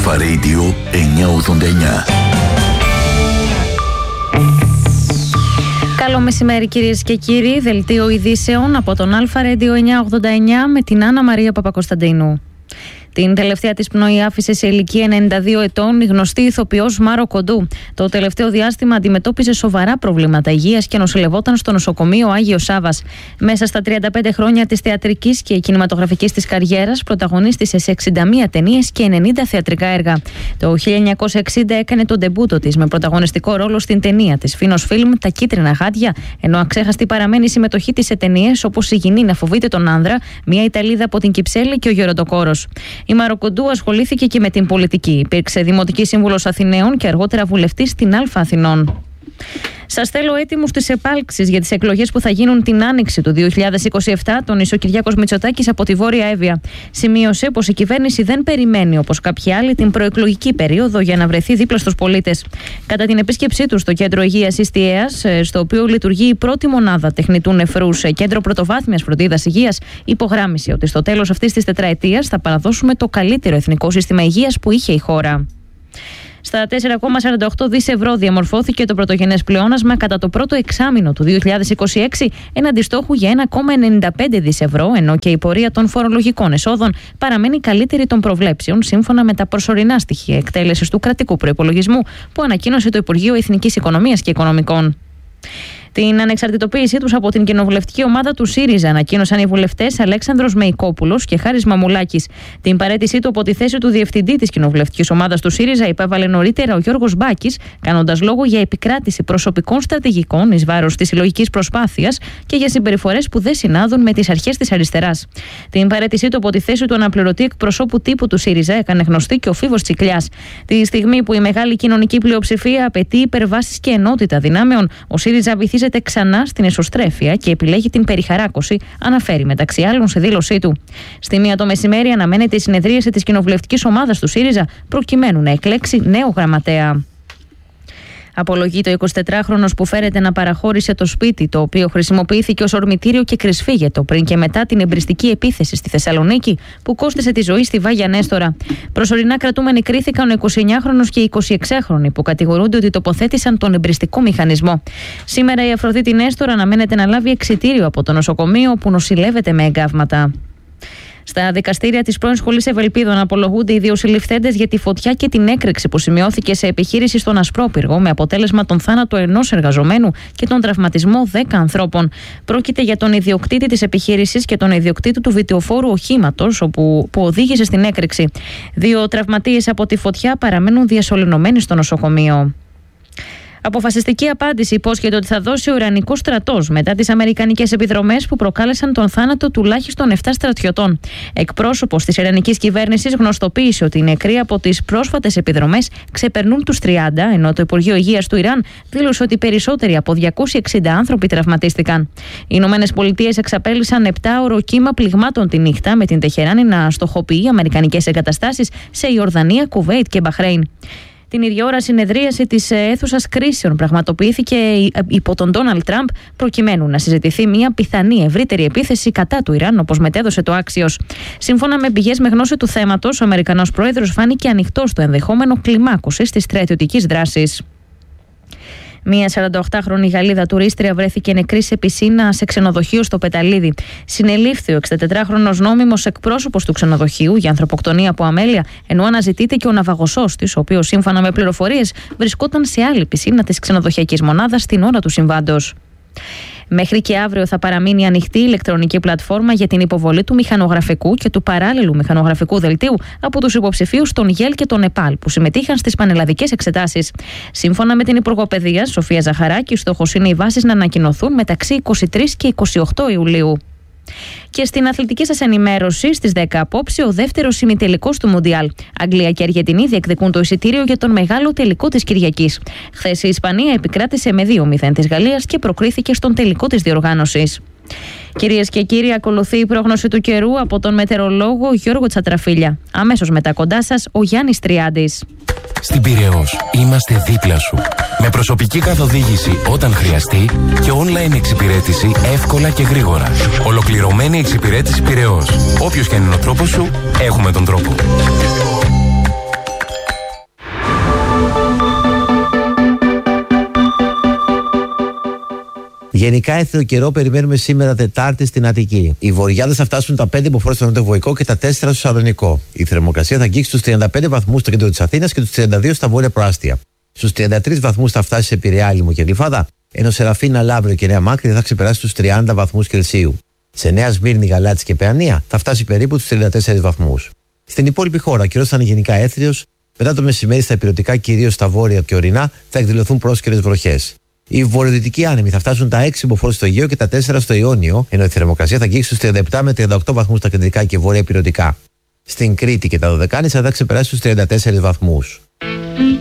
Αλφα Radio 989. Καλό μεσημέρι κυρίες και κύριοι, δελτίο ειδήσεων από τον Αλφα Radio 989 με την Άννα Μαρία Παπακοσταντίνου. Την τελευταία της πνοή άφησε σε ηλικία 92 ετών η γνωστή ηθοποιός Μάρο Κοντού. Το τελευταίο διάστημα αντιμετώπιζε σοβαρά προβλήματα υγείας και νοσηλευόταν στο νοσοκομείο Άγιος Σάββας. Μέσα στα 35 χρόνια της θεατρικής και κινηματογραφικής της καριέρας, πρωταγωνίστησε σε 61 ταινίες και 90 θεατρικά έργα. Το 1960 έκανε τον ντεμπούτο της με πρωταγωνιστικό ρόλο στην ταινία της Φίνος Φιλμ Τα Κίτρινα Γάντια, ενώ αξέχαστη παραμένει η συμμετοχή της σε ταινίες όπως Η Γυνή να φοβείται τον άνδρα, Μια Ιταλίδα από την Κυψέλη και Ο Γεροντοκόρος. Η Μάρο Κοντού ασχολήθηκε και με την πολιτική. Υπήρξε δημοτική σύμβουλος Αθηναίων και αργότερα βουλευτής στην Αλφα Αθηνών. Σας θέλω έτοιμους στις επάλξεις για τις εκλογές που θα γίνουν την Άνοιξη του 2027, τόνισε ο Κυριάκος Μητσοτάκης από τη Βόρεια Εύβοια. Σημείωσε πως η κυβέρνηση δεν περιμένει όπως κάποιοι άλλοι την προεκλογική περίοδο για να βρεθεί δίπλα στους πολίτες. Κατά την επίσκεψή του στο Κέντρο Υγείας Ιστιαίας, στο οποίο λειτουργεί η πρώτη μονάδα τεχνητού νεφρού σε κέντρο πρωτοβάθμιας φροντίδας υγείας, υπογράμμισε ότι στο τέλος αυτής της τετραετίας θα παραδώσουμε το καλύτερο εθνικό σύστημα υγείας που είχε η χώρα. Στα 4,48 δις ευρώ διαμορφώθηκε το πρωτογενές πλεόνασμα κατά το πρώτο εξάμηνο του 2026, έναντι στόχου για 1,95 δις ευρώ, ενώ και η πορεία των φορολογικών εσόδων παραμένει καλύτερη των προβλέψεων, σύμφωνα με τα προσωρινά στοιχεία εκτέλεσης του κρατικού προϋπολογισμού που ανακοίνωσε το Υπουργείο Εθνικής Οικονομίας και Οικονομικών. Την ανεξαρτητοποίησή τους από την κοινοβουλευτική ομάδα του ΣΥΡΙΖΑ ανακοίνωσαν οι βουλευτές Αλέξανδρος Μεϊκόπουλος και Χάρης Μαμουλάκης. Την παραίτησή του από τη θέση του διευθυντή της κοινοβουλευτικής ομάδας του ΣΥΡΙΖΑ υπέβαλε νωρίτερα ο Γιώργος Μπάκης, κάνοντας λόγο για επικράτηση προσωπικών στρατηγικών εις βάρος της συλλογικής προσπάθειας και για συμπεριφορές που δεν συνάδουν με τις αρχές της αριστεράς. Την παραίτησή του από τη θέση του αναπληρωτή εκπροσώπου τύπου του ΣΥΡΙΖΑ έκανε γνωστή και ο Φίβος Τσικλιάς. Τη στιγμή που η μεγάλη κοινωνική πλειοψηφία απαιτεί υπερβάσεις και ενότητα δυνάμεων, ο ΣΥΡΙΖΑ βυθίζεται ξανά στην εσωστρέφεια και επιλέγει την περιχαράκωση, αναφέρει μεταξύ άλλων σε δήλωσή του. Στη 1 το μεσημέρι αναμένεται η συνεδρίαση της κοινοβουλευτικής ομάδας του ΣΥΡΙΖΑ προκειμένου να εκλέξει νέο γραμματέα. Απολογείται ο 24χρονος που φέρεται να παραχώρησε το σπίτι, το οποίο χρησιμοποιήθηκε ως ορμητήριο και κρυσφύγετο πριν και μετά την εμπριστική επίθεση στη Θεσσαλονίκη που κόστισε τη ζωή στη Βάγια Νέστορα. Προσωρινά κρατούμενοι κρίθηκαν ο 29χρονος και οι 26χρονοι που κατηγορούνται ότι τοποθέτησαν τον εμπριστικό μηχανισμό. Σήμερα η Αφροδίτη Νέστορα αναμένεται να λάβει εξιτήριο από το νοσοκομείο που νοσηλεύεται με εγκάβματα. Στα δικαστήρια της πρώην Σχολής Ευελπίδων απολογούνται οι δύο συλληφθέντες για τη φωτιά και την έκρηξη που σημειώθηκε σε επιχείρηση στον Ασπρόπυργο, με αποτέλεσμα τον θάνατο ενός εργαζομένου και τον τραυματισμό 10 ανθρώπων. Πρόκειται για τον ιδιοκτήτη της επιχείρησης και τον ιδιοκτήτη του βιτιοφόρου οχήματος που οδήγησε στην έκρηξη. 2 τραυματίες από τη φωτιά παραμένουν διασωληνωμένοι στο νοσοκομείο. Αποφασιστική απάντηση υπόσχεται ότι θα δώσει ο Ιρανικός στρατός μετά τις αμερικανικές επιδρομές που προκάλεσαν τον θάνατο τουλάχιστον 7 στρατιωτών. Εκπρόσωπος της Ιρανικής κυβέρνησης γνωστοποίησε ότι οι νεκροί από τις πρόσφατες επιδρομές ξεπερνούν τους 30, ενώ το Υπουργείο Υγείας του Ιράν δήλωσε ότι περισσότεροι από 260 άνθρωποι τραυματίστηκαν. Οι Ηνωμένες Πολιτείες εξαπέλυσαν 7ωρο κύμα πληγμάτων τη νύχτα, με την Τεχεράνη να στοχοποιεί αμερικανικές εγκαταστάσεις σε Ιορδανία, Κουβέιτ και Μπαχρέιν. Την ίδια ώρα, συνεδρίαση της αίθουσας κρίσεων πραγματοποιήθηκε υπό τον Ντόναλντ Τραμπ, προκειμένου να συζητηθεί μια πιθανή ευρύτερη επίθεση κατά του Ιράν, όπως μετέδωσε το Axios. Σύμφωνα με πηγές με γνώση του θέματος, ο Αμερικανός πρόεδρος φάνηκε ανοιχτός στο ενδεχόμενο κλιμάκωσης της στρατιωτικής δράσης. Μία 48χρονη Γαλλίδα τουρίστρια βρέθηκε νεκρή σε πισίνα σε ξενοδοχείο στο Πεταλίδι. Συνελήφθη ο 64χρονος νόμιμος εκπρόσωπος του ξενοδοχείου για ανθρωποκτονία από αμέλεια, ενώ αναζητείται και ο ναυαγοσός της, ο οποίος σύμφωνα με πληροφορίες βρισκόταν σε άλλη πισίνα της ξενοδοχειακής μονάδας την ώρα του συμβάντος. Μέχρι και αύριο θα παραμείνει ανοιχτή η ηλεκτρονική πλατφόρμα για την υποβολή του μηχανογραφικού και του παράλληλου μηχανογραφικού δελτίου από τους υποψηφίους των ΓΕΛ και των ΕΠΑΛ που συμμετείχαν στις πανελλαδικές εξετάσεις. Σύμφωνα με την Υπουργό Παιδείας, Σοφία Ζαχαράκη, στόχος είναι οι βάσεις να ανακοινωθούν μεταξύ 23 και 28 Ιουλίου. Και στην αθλητική σας ενημέρωση, στις 10 απόψε, ο δεύτερος ημιτελικός του Μουντιάλ. Αγγλία και Αργεντινή διεκδικούν το εισιτήριο για τον μεγάλο τελικό της Κυριακής. Χθες η Ισπανία επικράτησε με 2-0 της Γαλλίας και προκρίθηκε στον τελικό της διοργάνωσης. Κυρίες και κύριοι, ακολουθεί η πρόγνωση του καιρού από τον μετεωρολόγο Γιώργο Τσατραφίλια. Αμέσως μετά κοντά σας ο Γιάννης Τριάντης. Στην Πειραιώς είμαστε δίπλα σου. Με προσωπική καθοδήγηση όταν χρειαστεί και online εξυπηρέτηση εύκολα και γρήγορα. Ολοκληρωμένη εξυπηρέτηση Πειραιώς. Όποιος και είναι ο τρόπος σου, έχουμε τον τρόπο. Γενικά έθριο καιρό περιμένουμε σήμερα Τετάρτη στην Αττική. Οι βορειάδες θα φτάσουν τα 5 υποφόρους στο νοτιοβοϊκό και τα 4 στο Σαλονικό. Η θερμοκρασία θα αγγίξει τους 35 βαθμούς στο κέντρο της Αθήνας και τους 32 στα βόρεια προάστια. Στους 33 βαθμούς θα φτάσει σε Πειραιά, Λίμνο και Γλυφάδα, ενώ Σεραφίνα, Λαύριο και Νέα Μάκρη θα ξεπεράσει τους 30 βαθμούς Κελσίου. Σε Νέα Σμύρνη, Γαλάτσι και Παιανία θα φτάσει περίπου τους 34 βαθμούς. Στην υπόλοιπη χώρα, ο καιρός θα είναι γενικά έθριος. Μετά το μεσημέρι, στα ηπειρωτικά, κυρίως στα βόρεια και ορεινά, θα εκδηλωθούν πρόσκαιρες βροχές. Οι βορειοδυτικοί άνεμοι θα φτάσουν τα 6 υποφόρους στο Αιγαίο και τα 4 στο Ιόνιο, ενώ η θερμοκρασία θα αγγίξει στους 37 με 38 βαθμούς στα κεντρικά και βόρεια ηπειρωτικά. Στην Κρήτη και τα Δωδεκάνησα θα ξεπεράσει τους 34 βαθμούς.